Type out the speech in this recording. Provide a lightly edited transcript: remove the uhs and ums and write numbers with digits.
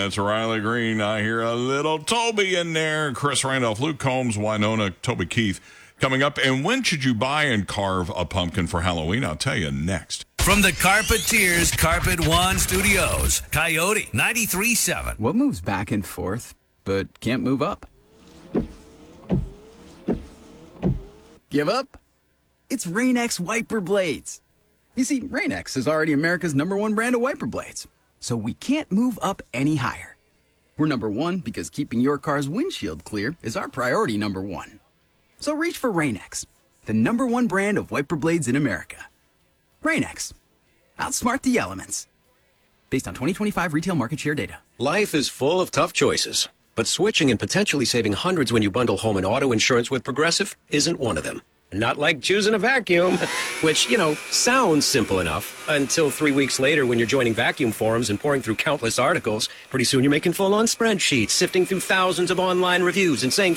That's Riley Green. I hear a little Toby in there. Chris Randolph, Luke Combs, Winona, Toby Keith coming up. And when should you buy and carve a pumpkin for Halloween? I'll tell you next. From the Carpeteers Carpet One Studios, Coyote 93.7. What moves back and forth but can't move up? Give up? It's Rain-X wiper blades. You see, Rain-X is already America's #1 brand of wiper blades, so we can't move up any higher. We're #1 because keeping your car's windshield clear is our priority #1. So reach for Rain-X, the #1 brand of wiper blades in America. Rain-X. Outsmart the elements. Based on 2025 retail market share data. Life is full of tough choices, but switching and potentially saving hundreds when you bundle home and auto insurance with Progressive isn't one of them. Not like choosing a vacuum, which, sounds simple enough until 3 weeks later when you're joining vacuum forums and pouring through countless articles. Pretty soon you're making full-on spreadsheets, sifting through thousands of online reviews and saying